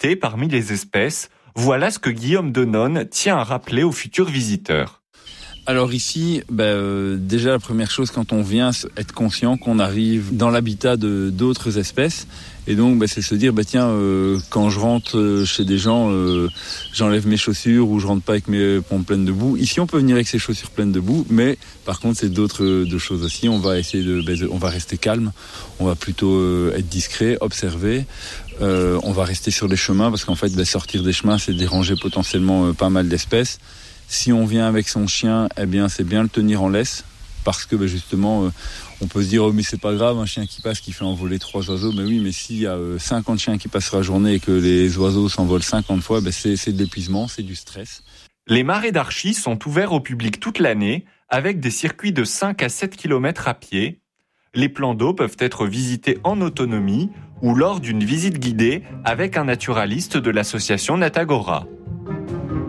diversité parmi les espèces. Voilà ce que Guillaume Denonne tient à rappeler aux futurs visiteurs. Alors ici, déjà la première chose quand on vient, c'est être conscient qu'on arrive dans l'habitat d'autres espèces. Et donc c'est se dire, quand je rentre chez des gens, j'enlève mes chaussures ou je rentre pas avec mes pompes pleines de boue. Ici on peut venir avec ses chaussures pleines de boue, mais par contre c'est d'autres choses aussi. On va essayer on va rester calme, on va plutôt être discret, observer. On va rester sur les chemins parce qu'en fait sortir des chemins c'est déranger potentiellement pas mal d'espèces. Si on vient avec son chien, c'est bien le tenir en laisse parce que justement, on peut se dire mais c'est pas grave, un chien qui passe qui fait envoler 3 oiseaux. Mais oui, mais s'il y a 50 chiens qui passent sur la journée et que les oiseaux s'envolent 50 fois, c'est de l'épuisement, c'est du stress. Les marais d'Archy sont ouverts au public toute l'année avec des circuits de 5 à 7 km à pied. Les plans d'eau peuvent être visités en autonomie ou lors d'une visite guidée avec un naturaliste de l'association Natagora.